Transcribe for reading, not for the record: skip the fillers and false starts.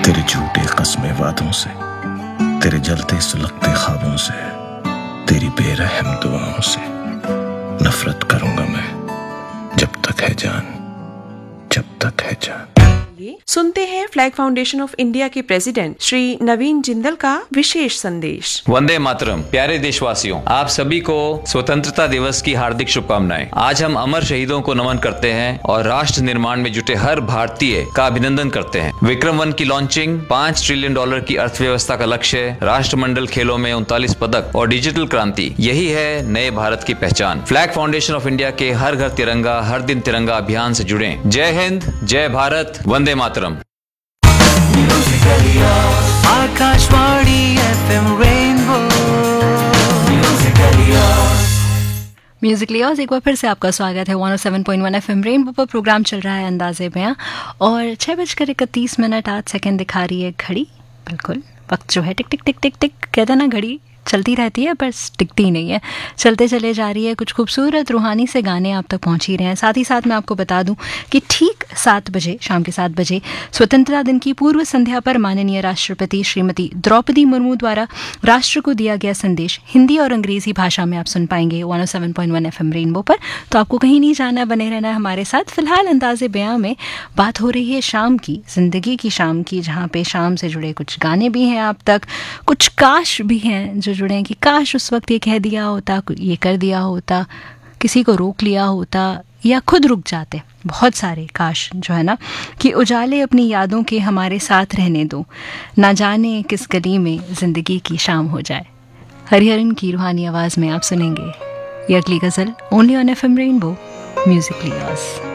तेरे झूठे कस्मे वादों से, तेरे जलते सुलगते ख्वाबों से, तेरी बेरहम दुआओं से नफरत करूंगा मैं, जब तक है जान, जब तक है जान। सुनते हैं फ्लैग फाउंडेशन ऑफ इंडिया के प्रेसिडेंट श्री नवीन जिंदल का विशेष संदेश। वंदे मातरम। प्यारे देशवासियों, आप सभी को स्वतंत्रता दिवस की हार्दिक शुभकामनाएं। आज हम अमर शहीदों को नमन करते हैं और राष्ट्र निर्माण में जुटे हर भारतीय का अभिनंदन करते हैं। विक्रम-1 की लॉन्चिंग, $5 ट्रिलियन की अर्थव्यवस्था का लक्ष्य, राष्ट्रमंडल खेलों में 39 पदक और डिजिटल क्रांति, यही है नए भारत की पहचान। फ्लैग फाउंडेशन ऑफ इंडिया के हर घर तिरंगा, हर दिन तिरंगा अभियान से जुड़े। जय हिंद, जय Bharat, Vande Mataram. Akashvani FM rainbow Musically एक बार फिर से आपका स्वागत है। 107.1 FM रेनबो पर प्रोग्राम चल रहा है अंदाजे बयां और 6:31 दिखा रही है घड़ी। बिल्कुल वक्त जो है टिक टिक टिक टिक टिक कहते ना, घड़ी चलती रहती है पर टिकती नहीं है, चलते चले जा रही है। कुछ खूबसूरत रूहानी से गाने आप तक पहुंच ही रहे हैं। साथ ही साथ मैं आपको बता दूं कि ठीक 7 बजे, शाम के 7 बजे स्वतंत्रता दिन की पूर्व संध्या पर माननीय राष्ट्रपति श्रीमती द्रौपदी मुर्मू द्वारा राष्ट्र को दिया गया संदेश हिंदी और अंग्रेजी भाषा में आप सुन पाएंगे 107.1 FM रेनबो पर। तो आपको कहीं नहीं जाना, बने रहना है हमारे साथ। फिलहाल अंदाजे बयां में बात हो रही है शाम की, जिंदगी की शाम की, जहाँ पे शाम से जुड़े कुछ गाने भी हैं आप तक, कुछ काश भी हैं जो जुड़े हैं कि काश उस वक्त ये कह दिया होता, ये कर दिया होता, किसी को रोक लिया होता या खुद रुक जाते। बहुत सारे काश जो है ना, कि उजाले अपनी यादों के हमारे साथ रहने दो, ना जाने किस गली में जिंदगी की शाम हो जाए। हरिहरन की रूहानी आवाज़ में आप सुनेंगे ये अगली गज़ल only on FM rainbow Musically yours.